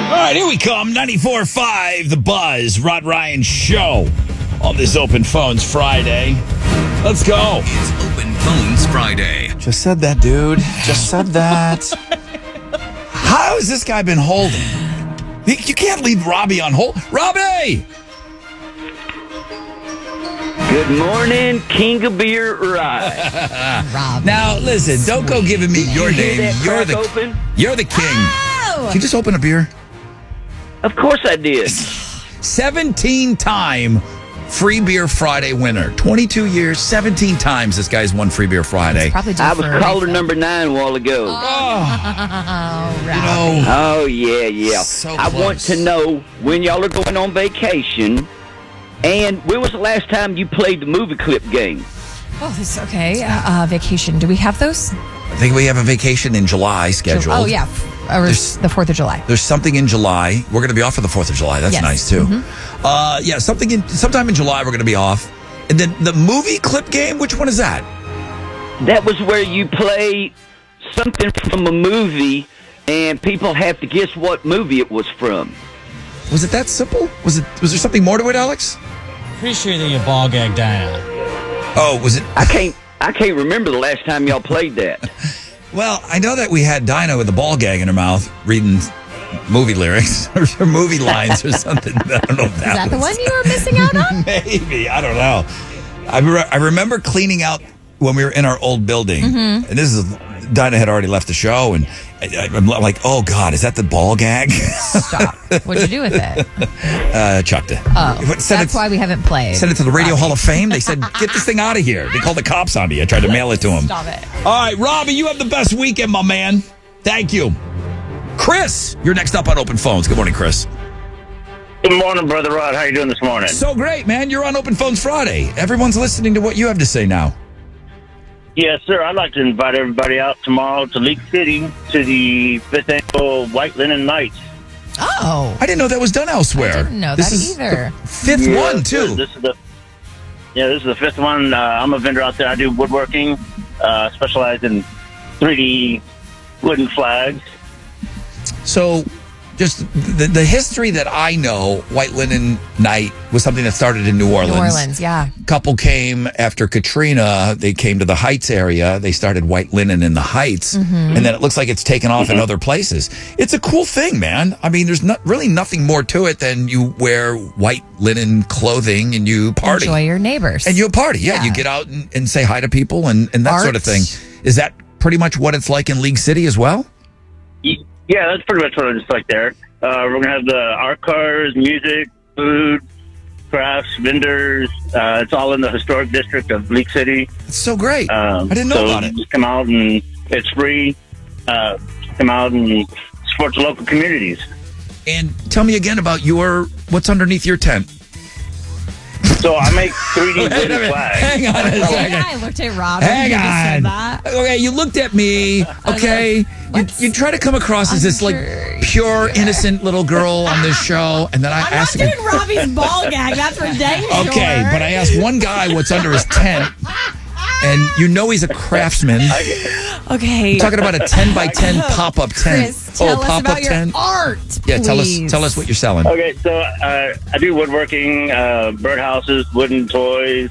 All right, here we come. 94.5, The Buzz, Rod Ryan Show on this Open Phones Friday. Let's go. It's Open Phones Friday. Just said that, dude. Just said that. How has this guy been holding? You can't leave Robbie on hold. Robbie! Good morning, King of Beer Rod. Now, listen, don't go giving me your name. You're the king. Oh! Did you just open a beer? Of course I did. 17-time Free Beer Friday winner. 22 years, 17 times this guy's won Free Beer Friday. I was caller number 9 a while ago. Oh, yeah. So I want to know when y'all are going on vacation, and when was the last time you played the movie clip game? Oh, this okay. Vacation. Do we have those? I think we have a vacation in July scheduled. Oh, yeah. Or the 4th of July. There's something in July. We're going to be off for the 4th of July. That's Yes. nice, too. Mm-hmm. Sometime in July we're going to be off. And then the movie clip game, which one is that? That was where you play something from a movie, and people have to guess what movie it was from. Was it that simple? Was there something more to it, Alex? Pretty sure that you ball gag Diana. Oh, was it? I can't remember the last time y'all played that. Well, I know that we had Dinah with a ball gag in her mouth reading movie lyrics or movie lines or something. I don't know if Is that the was. one you were missing out on? Maybe. I don't know. I remember cleaning out when we were in our old building. Mm-hmm. And this is, Dinah had already left the show. And I'm like, oh, God, is that the ball gag? Stop. What'd you do with it? Chucked it. Oh, that's why we haven't played. Sent it to the Radio Hall of Fame. They said, get this thing out of here. They called the cops on me. I tried to mail it to them. Stop it. All right, Robbie, you have the best weekend, my man. Thank you. Chris, you're next up on Open Phones. Good morning, Chris. Good morning, Brother Rod. How you doing this morning? So great, man. You're on Open Phones Friday. Everyone's listening to what you have to say now. Yes, sir. I'd like to invite everybody out tomorrow to League City to the 5th annual White Linen Nights. Oh. I didn't know that was done elsewhere. I didn't know this that is either. The fifth one, too. This is the 5th one. I'm a vendor out there. I do woodworking, specialize in 3D wooden flags. So, just the history that I know, White Linen Night was something that started in New Orleans. New Orleans, yeah. Couple came after Katrina. They came to the Heights area. They started White Linen in the Heights. And then it looks like it's taken off in other places. It's a cool thing, man. I mean, there's really nothing more to it than you wear white linen clothing and you party. Enjoy your neighbors. And you party. Yeah, you get out and say hi to people and that sort of thing. Is that pretty much what it's like in League City as well? Yeah, that's pretty much what it's like there. We're going to have the art cars, music, food, crafts, vendors. It's all in the historic district of League City. It's so great. I didn't know about it. Just come out and it's free. Come out and support the local communities. And tell me again about what's underneath your tent. So I make 3D wooden flags. Hang on a second. I looked at Rob. Hang and he just said on. that. Okay, you looked at me. Okay, you try to come across as this like pure, innocent little girl on this show, and then I asked. I'm not doing Robbie's ball gag. That's for dang sure. Okay, but I asked one guy what's under his tent, and you know he's a craftsman. Okay. I'm talking about a 10 by 10 pop-up tent. Chris, tell us about your art, Yeah, please. tell us what you're selling. Okay, so I do woodworking, birdhouses, wooden toys,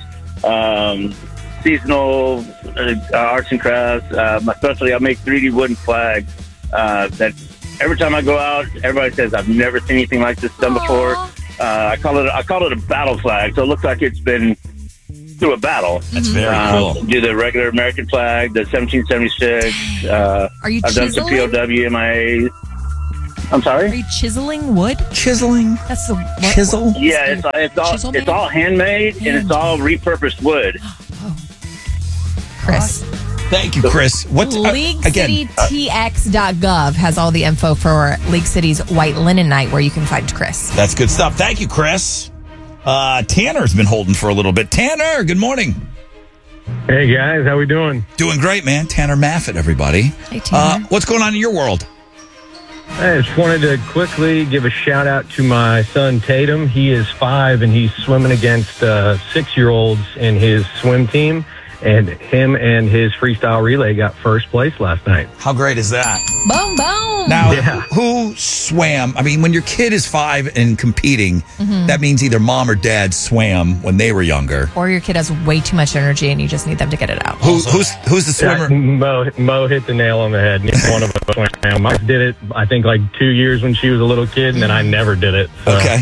seasonal arts and crafts. My specialty, I make 3D wooden flags that every time I go out, everybody says, I've never seen anything like this done before. I call it a battle flag, so it looks like it's been through a battle. That's very cool. Do the regular American flag, the 1776. Are you I've done some chiseling? POW, MIAs. I'm sorry? Are you chiseling wood? Chiseling? That's the what? Chisel? Yeah, Chisel it's all handmade and it's all repurposed wood. Chris. Thank you, Chris. What's LeagueCityTX.gov has all the info for League City's White Linen Night where you can find Chris. That's good stuff. Thank you, Chris. Tanner's been holding for a little bit. Tanner, good morning. Hey guys, how we doing? Doing great, man. Tanner Maffett, everybody. Hey, Tanner. What's going on in your world? I just wanted to quickly give a shout out to my son Tatum. He is 5 and he's swimming against 6-year-olds in his swim team. and him and his freestyle relay got first place last night. How great is that? Boom, boom. Now, Yeah. who swam? I mean, when your kid is 5 and competing, that means either mom or dad swam when they were younger. Or your kid has way too much energy and you just need them to get it out. Who's the swimmer? Mo hit the nail on the head. Neither one of us swam. My wife did it, I think, like 2 years when she was a little kid, and then I never did it. So, Okay.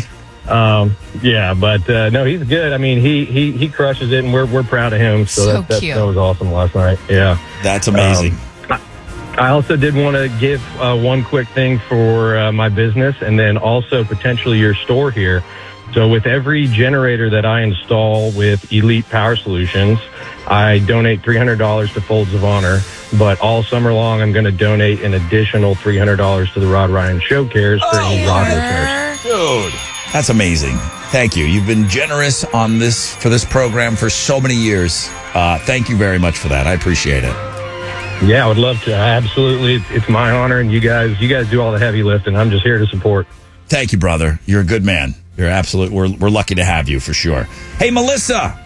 No, he's good. I mean, he crushes it, and we're proud of him. So that cute. was awesome last night. Yeah. That's amazing. I also did want to give one quick thing for my business, and then also potentially your store here. So with every generator that I install with Elite Power Solutions, I donate $300 to Folds of Honor. But all summer long, I'm going to donate an additional $300 to the Rod Ryan Show Cares for any rod repairs. Dude, that's amazing. Thank you. You've been generous on for this program for so many years. Thank you very much for that. I appreciate it. Yeah, I would love to. Absolutely. It's my honor, and you guys do all the heavy lifting. I'm just here to support. Thank you, brother. You're a good man. You're absolute. We're lucky to have you for sure. Hey, Melissa.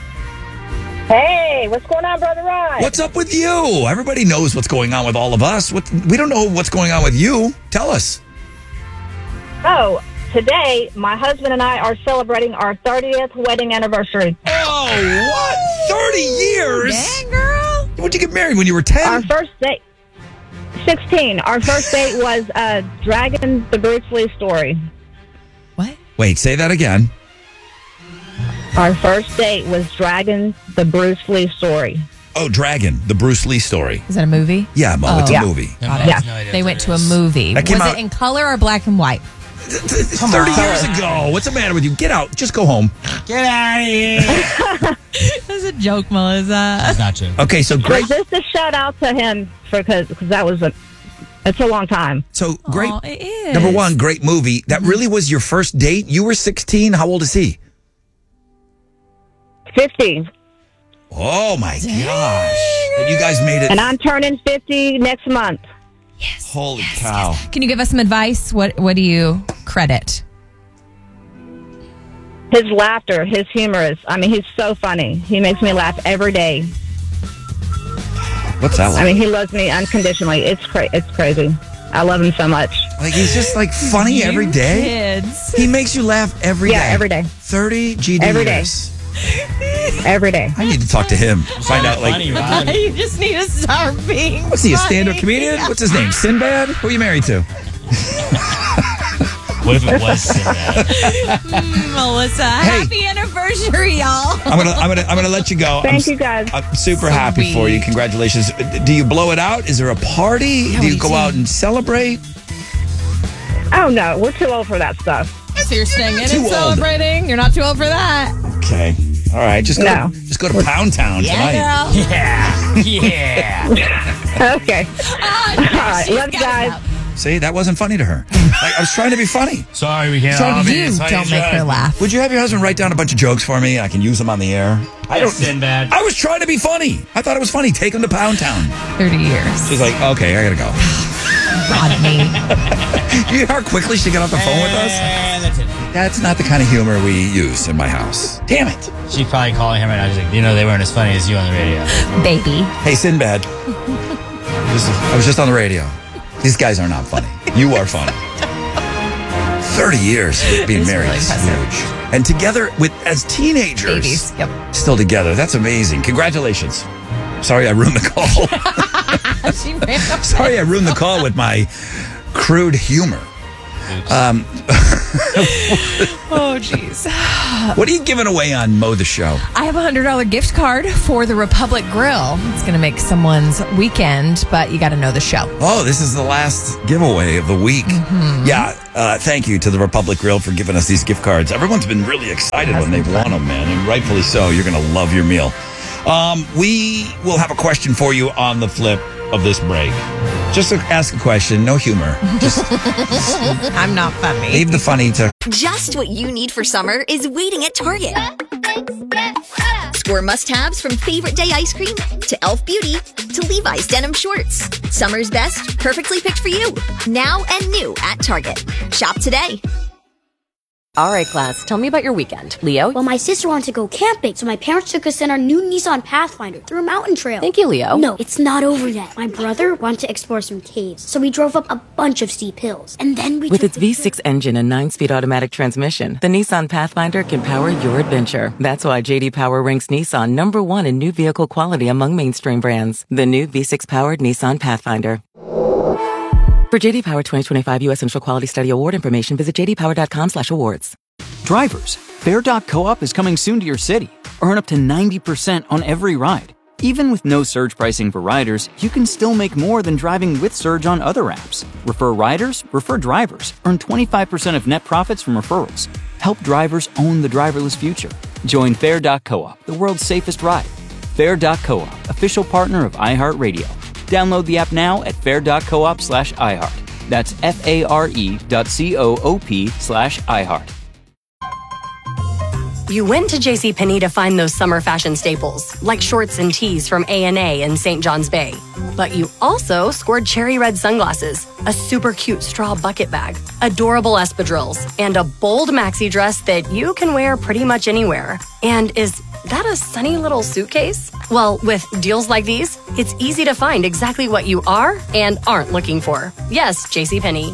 Hey, what's going on, Brother Rod? What's up with you? Everybody knows what's going on with all of us. We don't know what's going on with you. Tell us. Oh, today, my husband and I are celebrating our 30th wedding anniversary. Oh, what? 30 years? Dang, girl. When'd you get married? When you were 10? Our first date, 16. Our first date was Dragon, the Bruce Lee story. What? Wait, say that again. Our first date was Dragon, the Bruce Lee story. Oh, Dragon, the Bruce Lee story. Is that a movie? Yeah, Mo, it's a Yeah. movie. Got it. Yeah. They went to a movie. That came Was out- it in color or black and white? 30 years ago. What's the matter with you? Get out. Just go home. Get out of here. That's a joke, Melissa. That's not true. Okay, so So great. just a shout out to him because that was it's a long time. So great. Aw, it is. Number one, great movie. That really was your first date? You were 16. How old is he? 50. Oh, my gosh. And you guys made it. And I'm turning 50 next month. Holy cow. Can you give us some advice? What do you credit? His laughter, his humor he's so funny. He makes me laugh every day. What's that like? I mean, he loves me unconditionally. It's crazy. I love him so much. Like, he's just like funny every day. Kids. He makes you laugh every day. Yeah, every day. 30 GD Every day. years. Every day. I need to talk to him. Find out, like, Funny, Rod. You just need to start being what's he, a stand-up funny. comedian? What's his name? Sinbad? Who are you married to? What if it was Sinbad? Melissa, happy anniversary, y'all. I'm gonna let you go. Thank you, guys. I'm super So happy for you. sweet. Congratulations. Do you blow it out? Is there a party? Yeah, do you we go do. out and celebrate? Oh, no. We're too old for that stuff. So you're staying in Too and old. celebrating. You're not too old for that. Okay. All right. Just go. No. Just go to Pound Town tonight. girl. Yeah. Yeah. Okay. All right. Love you guys. See, that wasn't funny to her. I was trying to be funny. Sorry, we can't. Sorry, all be You as funny don't as make her Rod. laugh. Would you have your husband write down a bunch of jokes for me? I can use them on the air. I Yes, Sinbad. I was trying to be funny. I thought it was funny. Take him to Pound Town. 30 years. She's like, okay, I gotta go. Rodney. You hear how quickly she got off the phone with us? And that's it. That's not the kind of humor we use in my house. Damn it. She's probably calling him right now. She's like, they weren't as funny as you on the radio. Baby. Hey, Sinbad. I was just on the radio. These guys are not funny. You are funny. 30 years being It's married really is impressive. huge. And together as teenagers. Babies. Yep. Still together. That's amazing. Congratulations. Sorry I ruined the call. She ran up. Sorry I ruined the call with my crude humor. Oh, jeez. What are you giving away on Mo the Show? I have a $100 gift card for the Republic Grill. It's going to make someone's weekend, but you got to know the show. Oh, this is the last giveaway of the week. Yeah, thank you to the Republic Grill for giving us these gift cards. Everyone's been really excited when they've won them, man, and rightfully so. You're going to love your meal. We will have a question for you on the flip of this break. Just to ask a question, no humor. Just I'm not funny. leave the funny to... Just what you need for summer is waiting at Target. Score must-haves from Favorite Day ice cream to Elf Beauty to Levi's denim shorts. Summer's best, perfectly picked for you. Now and new at Target. Shop today. All right, class, tell me about your weekend. Leo? Well, my sister wanted to go camping, so my parents took us in our new Nissan Pathfinder through a mountain trail. Thank you, Leo. No, it's not over yet. My brother wanted to explore some caves, so we drove up a bunch of steep hills. And then we With its V6 engine and 9-speed automatic transmission, the Nissan Pathfinder can power your adventure. That's why J.D. Power ranks Nissan #1 in new vehicle quality among mainstream brands. The new V6-powered Nissan Pathfinder. For J.D. Power 2025 U.S. Central Quality Study Award information, visit jdpower.com/awards. Drivers, Fair.coop is coming soon to your city. Earn up to 90% on every ride. Even with no surge pricing for riders, you can still make more than driving with surge on other apps. Refer riders, refer drivers. Earn 25% of net profits from referrals. Help drivers own the driverless future. Join Fair.coop, the world's safest ride. Fair.coop, official partner of iHeartRadio. Download the app now at fair.coop/iHeart. That's FARE.coop/iHeart. You went to JCPenney to find those summer fashion staples, like shorts and tees from A&A and St. John's Bay. But you also scored cherry red sunglasses, a super cute straw bucket bag, adorable espadrilles, and a bold maxi dress that you can wear pretty much anywhere. And is that a sunny little suitcase? Well, with deals like these, it's easy to find exactly what you are and aren't looking for. Yes, JCPenney.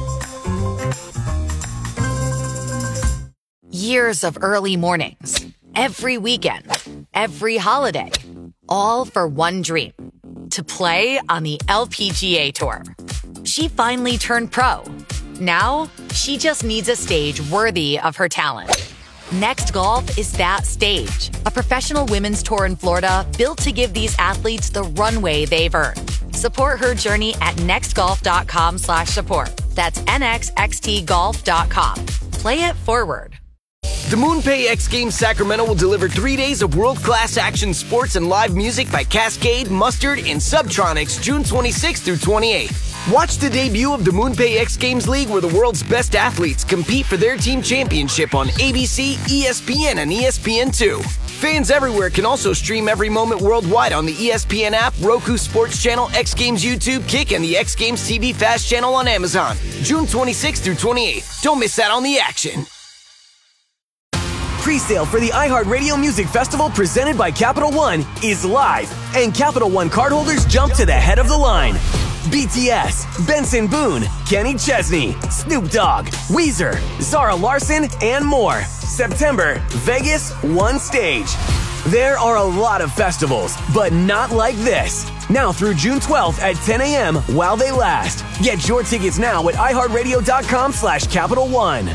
Years of early mornings, every weekend, every holiday, all for one dream, to play on the LPGA Tour. She finally turned pro. Now, she just needs a stage worthy of her talent. Next Golf is that stage, a professional women's tour in Florida built to give these athletes the runway they've earned. Support her journey at nextgolf.com/support. That's nxxtgolf.com. Play it forward. The MoonPay X Games Sacramento will deliver 3 days of world-class action sports and live music by Cascade, Mustard, and Subtronics June 26th through 28th. Watch the debut of the MoonPay X Games League, where the world's best athletes compete for their team championship on ABC, ESPN, and ESPN2. Fans everywhere can also stream every moment worldwide on the ESPN app, Roku Sports Channel, X Games YouTube, Kick, and the X Games TV Fast channel on Amazon. June 26th through 28th. Don't miss out on the action. Pre-sale for the iHeartRadio Music Festival presented by Capital One is live, and Capital One cardholders jump to the head of the line. BTS, Benson Boone, Kenny Chesney, Snoop Dogg, Weezer, Zara Larsson, and more. September, Vegas, one stage. There are a lot of festivals, but not like this. Now through June 12th at 10 a.m. while they last. Get your tickets now at iHeartRadio.com/Capital One.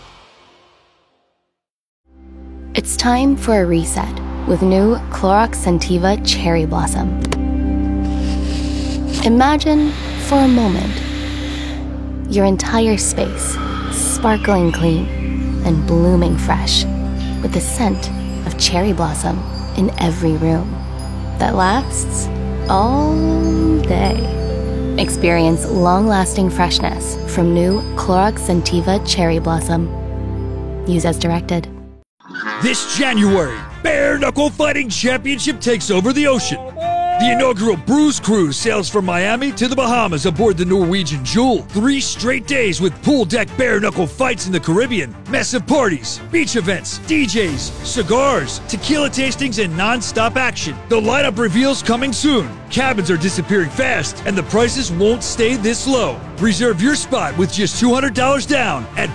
It's time for a reset with new Clorox Scentiva Cherry Blossom. Imagine, for a moment, your entire space sparkling clean and blooming fresh with the scent of cherry blossom in every room that lasts all day. Experience long-lasting freshness from new Clorox Scentiva Cherry Blossom. Use as directed. This January, Bare Knuckle Fighting Championship takes over the ocean. The inaugural Bruise Cruise sails from Miami to the Bahamas aboard the Norwegian Jewel. 3 straight days with pool deck bare knuckle fights in the Caribbean, massive parties, beach events, DJs, cigars, tequila tastings, and non-stop action. The lineup reveals coming soon. Cabins are disappearing fast, and the prices won't stay this low. Reserve your spot with just $200 down at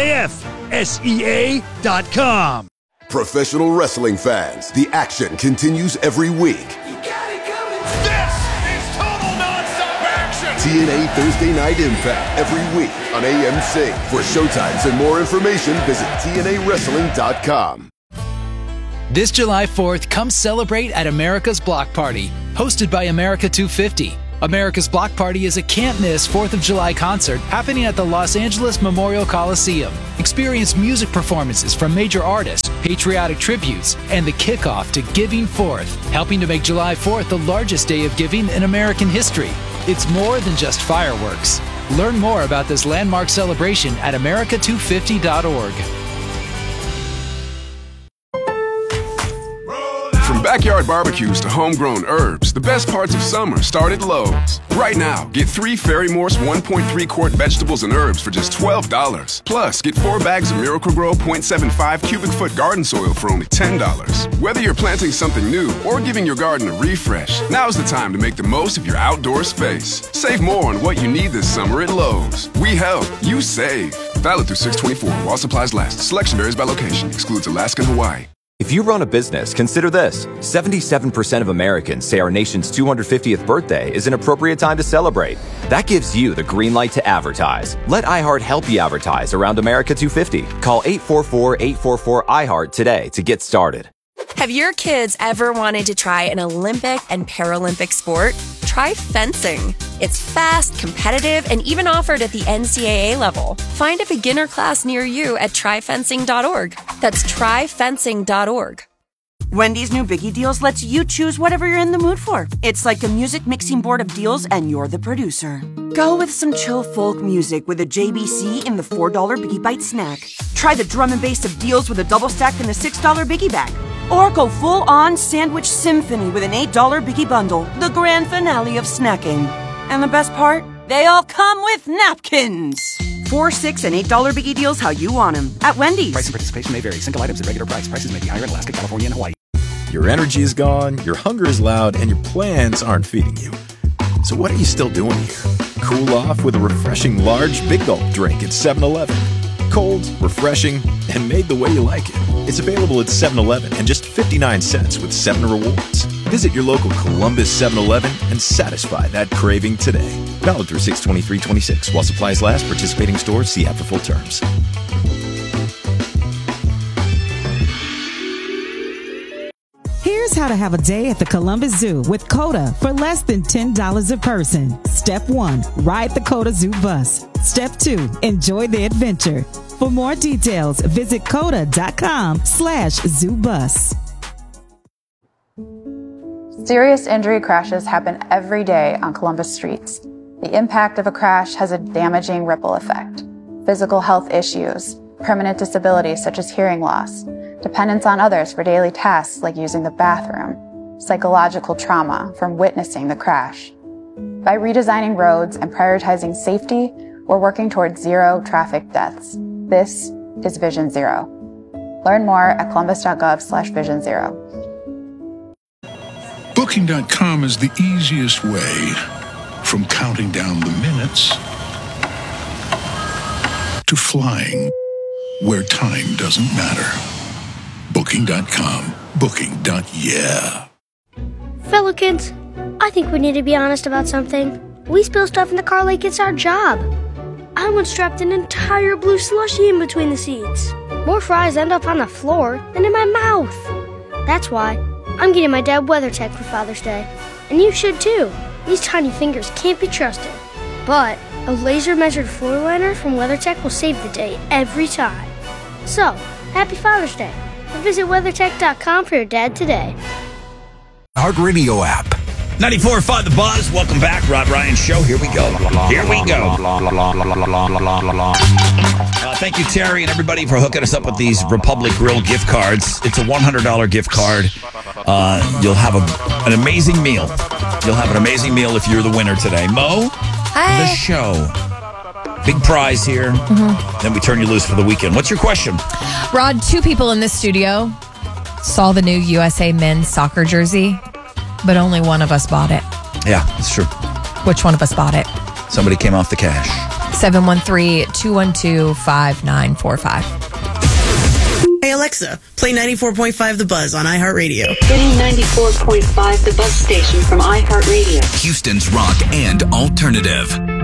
BKFSEA.com. Professional wrestling fans, the action continues every week. TNA Thursday Night Impact every week on AMC. For showtimes and more information, visit TNAWrestling.com. This July 4th, come celebrate at America's Block Party, hosted by America 250. America's Block Party is a can't-miss 4th of July concert happening at the Los Angeles Memorial Coliseum. Experience music performances from major artists, patriotic tributes, and the kickoff to Giving Forth, helping to make July 4th the largest day of giving in American history. It's more than just fireworks. Learn more about this landmark celebration at America250.org. From backyard barbecues to homegrown herbs, the best parts of summer start at Lowe's. Right now, get 3 Ferry Morse 1.3 quart vegetables and herbs for just $12. Plus, get 4 bags of Miracle-Gro 0.75 cubic foot garden soil for only $10. Whether you're planting something new or giving your garden a refresh, now's the time to make the most of your outdoor space. Save more on what you need this summer at Lowe's. We help, you save. Valid through 6/24 while supplies last. Selection varies by location. Excludes Alaska and Hawaii. If you run a business, consider this. 77% of Americans say our nation's 250th birthday is an appropriate time to celebrate. That gives you the green light to advertise. Let iHeart help you advertise around America 250. Call 844-844-iHeart today to get started. Have your kids ever wanted to try an Olympic and Paralympic sport? Try fencing. It's fast, competitive, and even offered at the NCAA level. Find a beginner class near you at tryfencing.org. That's tryfencing.org. Wendy's new Biggie Deals lets you choose whatever you're in the mood for. It's like a music mixing board of deals, and you're the producer. Go with some chill folk music with a JBC in the $4 Biggie Bite snack. Try the drum and bass of deals with a double stack in the $6 Biggie Bag. Or go full-on sandwich symphony with an $8 Biggie Bundle, the grand finale of snacking. And the best part? They all come with napkins. $4, $6, and $8 Biggie Deals how you want them at Wendy's. Price and participation may vary. Single items at regular price. Prices may be higher in Alaska, California, and Hawaii. Your energy is gone, your hunger is loud, and your plans aren't feeding you. So what are you still doing here? Cool off with a refreshing large Big Gulp drink at 7-Eleven. Cold, refreshing, and made the way you like it. It's available at 7-Eleven and just 59 cents with 7 rewards. Visit your local Columbus 7-Eleven and satisfy that craving today. Valid through 6/23/26 while supplies last. Participating stores, see app for full terms. Here's how to have a day at the Columbus Zoo with COTA for less than $10 a person. Step 1, ride the COTA Zoo bus. Step 2, enjoy the adventure. For more details, visit COTA.com/ZooBus. Serious injury crashes happen every day on Columbus streets. The impact of a crash has a damaging ripple effect. Physical health issues, permanent disabilities such as hearing loss, dependence on others for daily tasks like using the bathroom, psychological trauma from witnessing the crash. By redesigning roads and prioritizing safety, we're working towards 0 traffic deaths. This is Vision Zero. Learn more at columbus.gov/Vision Zero. Booking.com is the easiest way from counting down the minutes to flying where time doesn't matter. Booking.com. Booking.yeah. Fellow kids, I think we need to be honest about something. We spill stuff in the car like it's our job. I once strapped an entire blue slushie in between the seats. More fries end up on the floor than in my mouth. That's why I'm getting my dad WeatherTech for Father's Day. And you should too. These tiny fingers can't be trusted. But a laser-measured floor liner from WeatherTech will save the day every time. So, happy Father's Day. And visit WeatherTech.com for your dad today. Heart Radio app. 94.5 The Buzz. Welcome back. Rob Ryan Show. Here we go. Here we go. Thank you, Terry, and everybody for hooking us up with these Republic Grill gift cards. It's a $100 gift card. You'll have an amazing meal. You'll have an amazing meal if you're the winner today. Mo, Hi. The show. Big prize here. Then we turn you loose for the weekend. What's your question? Rod, 2 people in this studio saw the new USA men's soccer jersey, but only one of us bought it. Yeah, it's true. Which one of us bought it? Somebody came off the cash. 713-212-5945. Hey Alexa, play 94.5 The Buzz on iHeartRadio. Getting 94.5 The Buzz station from iHeartRadio. Houston's rock and alternative.